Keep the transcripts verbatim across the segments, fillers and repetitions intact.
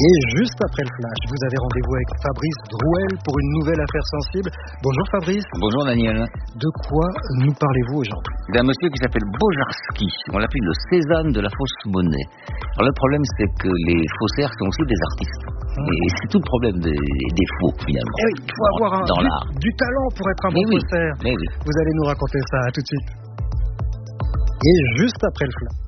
Et juste après le flash, vous avez rendez-vous avec Fabrice Drouel pour une nouvelle affaire sensible. Bonjour Fabrice. Bonjour Daniel. De quoi nous parlez-vous aujourd'hui? D'un monsieur qui s'appelle Bojarski. On l'appelle le Cézanne de la fausse monnaie. Alors le problème, c'est que les faussaires sont aussi des artistes. Hum. Et c'est tout le problème des, des faux finalement. Eh oui, il faut avoir un, dans du, l'art. du talent pour être un mais bon oui, faussaire. Mais oui. Vous allez nous raconter ça, à tout de suite. Et juste après le flash.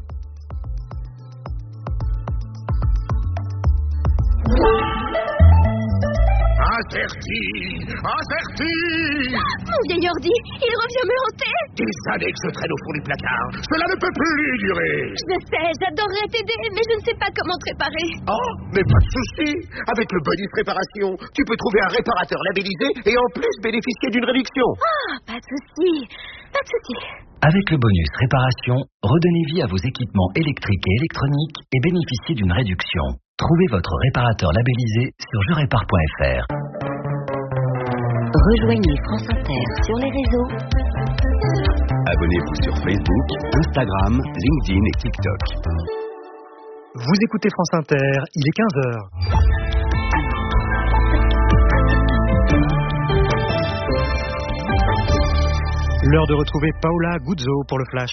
Interdit! Interdit! Mon vieil ordi, il revient me hanter! Des années que je traîne au fond du placard. Cela ne peut plus durer. Je sais, j'adorerais t'aider, mais je ne sais pas comment te réparer. Oh, mais pas de souci. Avec le bonus réparation, tu peux trouver un réparateur labellisé et en plus bénéficier d'une réduction. Ah, pas de souci. Pas de souci. Avec le bonus réparation, redonnez vie à vos équipements électriques et électroniques et bénéficiez d'une réduction. Trouvez votre réparateur labellisé sur je répare point f r. Rejoignez France Inter sur les réseaux. Abonnez-vous sur Facebook, Instagram, LinkedIn et TikTok. Vous écoutez France Inter, il est quinze heures. L'heure de retrouver Paola Guzzo pour le flash.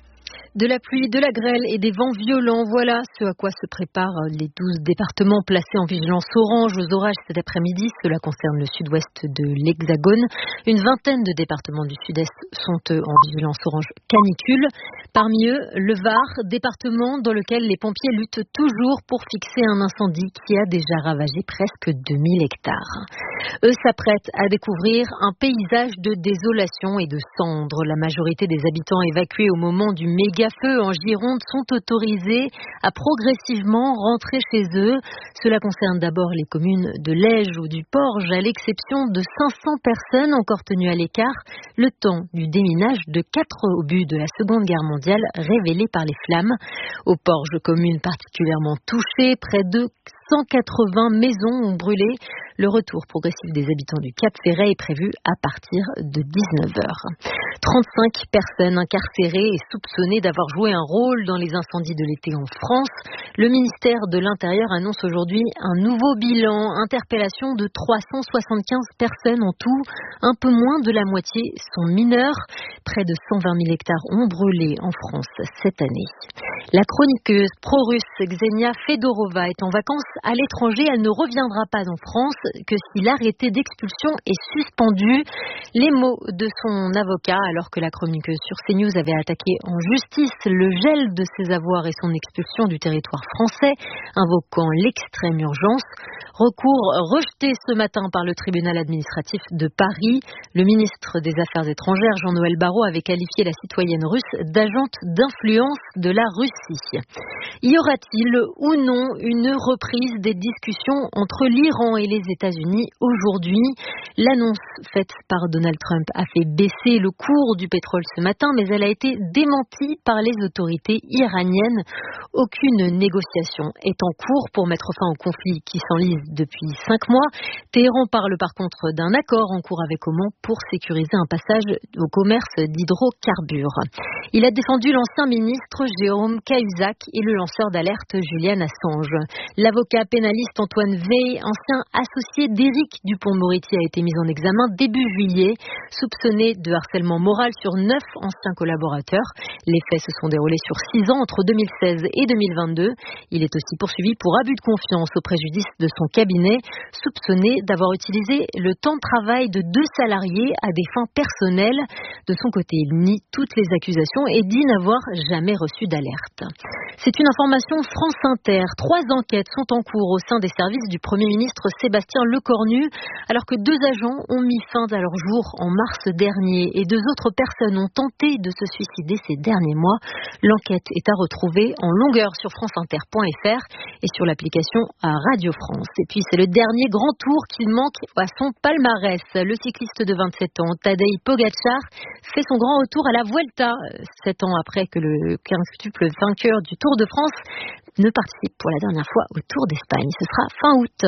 De la pluie, de la grêle et des vents violents, voilà ce à quoi se préparent les douze départements placés en vigilance orange aux orages cet après-midi. Cela concerne le sud-ouest de l'Hexagone. Une vingtaine de départements du sud-est sont en vigilance orange canicule. Parmi eux, le Var, département dans lequel les pompiers luttent toujours pour fixer un incendie qui a déjà ravagé presque deux mille hectares. Eux s'apprêtent à découvrir un paysage de désolation et de cendres. La majorité des habitants évacués au moment du méga feux en Gironde sont autorisés à progressivement rentrer chez eux. Cela concerne d'abord les communes de Lège ou du Porge, à l'exception de cinq cents personnes encore tenues à l'écart, le temps du déminage de quatre obus de la Seconde Guerre mondiale révélés par les flammes. Au Porge, commune particulièrement touchée, près de cent quatre-vingts maisons ont brûlé. Le retour progressif des habitants du Cap Ferret est prévu à partir de dix-neuf heures. trente-cinq personnes incarcérées et soupçonnées d'avoir joué un rôle dans les incendies de l'été en France. Le ministère de l'Intérieur annonce aujourd'hui un nouveau bilan. Interpellation de trois cent soixante-quinze personnes en tout. Un peu moins de la moitié sont mineurs. Près de cent vingt mille hectares ont brûlé en France cette année. La chroniqueuse pro-russe Ksenia Fedorova est en vacances à l'étranger. Elle ne reviendra pas en France que si l'arrêté d'expulsion est suspendu. Les mots de son avocat, alors que la chroniqueuse sur CNews avait attaqué en justice le gel de ses avoirs et son expulsion du territoire français, invoquant l'extrême urgence. Recours rejeté ce matin par le tribunal administratif de Paris. Le ministre des Affaires étrangères, Jean-Noël Barrot, avait qualifié la citoyenne russe d'agente d'influence de la Russie. Y aura-t-il ou non une reprise des discussions entre l'Iran et les États-Unis aujourd'hui? L'annonce faite par Donald Trump a fait baisser le cours du pétrole ce matin, mais elle a été démentie par les autorités iraniennes. Aucune négociation est en cours pour mettre fin au conflit qui s'enlise depuis cinq mois. Téhéran parle par contre d'un accord en cours avec Oman pour sécuriser un passage au commerce d'hydrocarbures. Il a défendu l'ancien ministre Jérôme Cahuzac et le lanceur d'alerte Julian Assange. L'avocat pénaliste Antoine Veil, ancien associé d'Éric Dupond-Moretti, a été mis en examen début juillet, soupçonné de harcèlement moral sur neuf anciens collaborateurs. Les faits se sont déroulés sur six ans, entre deux mille seize et deux mille vingt-deux. Il est aussi poursuivi pour abus de confiance au préjudice de son cabinet, soupçonné d'avoir utilisé le temps de travail de deux salariés à des fins personnelles. De son côté, il nie toutes les accusations et dit n'avoir jamais reçu d'alerte. C'est une information France Inter. Trois enquêtes sont en cours au sein des services du Premier ministre Sébastien Lecornu, alors que deux agents ont mis fin à leur jour en mars dernier et deux autres personnes ont tenté de se suicider ces derniers mois. L'enquête est à retrouver en longueur sur franceinter point f r et sur l'application à Radio France. Et puis c'est le dernier grand tour qu'il manque à son palmarès. Le cycliste de vingt-sept ans, Tadej Pogačar, fait son grand retour à la Vuelta, sept ans après que le quintuple vainqueur du Tour de France ne participe pour la dernière fois au Tour d'Espagne. Ce sera fin août.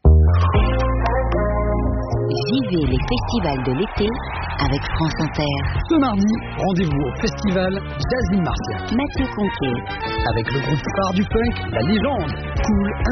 Vivez les festivals de l'été avec France Inter. Ce mardi, rendez-vous au festival Jazz in Martial. Mathieu Conquet. Avec le groupe phare du punk, La Légende. Cool,